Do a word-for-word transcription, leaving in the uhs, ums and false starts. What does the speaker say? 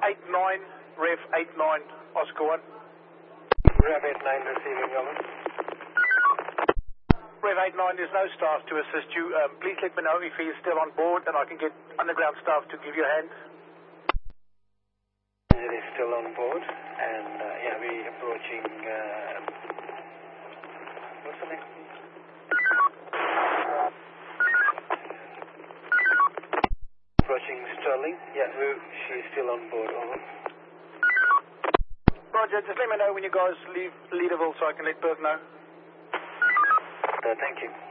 eight nine, Rev eight nine, Oscar one. Rev eight nine receiving, over. Rev eight nine, there's no staff to assist you. Um, please let me know if he is still on board and I can get underground staff to give you a hand. It is still on board, and uh, yeah, we're approaching, uh, what's the name? Approaching Sterling, yeah, we, she's still on board, over. Roger, just let me know when you guys leave Leaderville so I can let Perth know. Uh, thank you.